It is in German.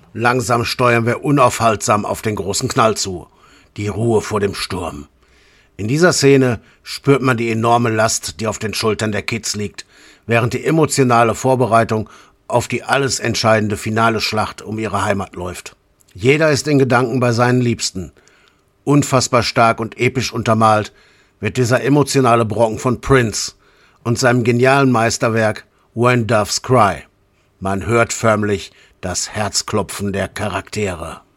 Langsam steuern wir unaufhaltsam auf den großen Knall zu. Die Ruhe vor dem Sturm. In dieser Szene spürt man die enorme Last, die auf den Schultern der Kids liegt, während die emotionale Vorbereitung auf die alles entscheidende finale Schlacht um ihre Heimat läuft. Jeder ist in Gedanken bei seinen Liebsten. Unfassbar stark und episch untermalt wird dieser emotionale Brocken von Prince und seinem genialen Meisterwerk When Doves Cry. Man hört förmlich das Herzklopfen der Charaktere.